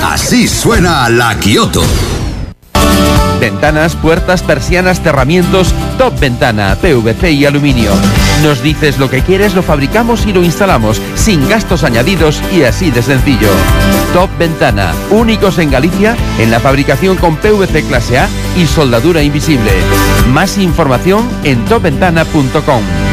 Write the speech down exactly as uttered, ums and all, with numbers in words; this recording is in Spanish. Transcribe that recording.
Así suena la Kioto. Ventanas, puertas, persianas, cerramientos, Top Ventana, P V C y aluminio. Nos dices lo que quieres, lo fabricamos y lo instalamos, sin gastos añadidos y así de sencillo. Top Ventana, únicos en Galicia en la fabricación con P V C clase A y soldadura invisible. Más información en top ventana punto com.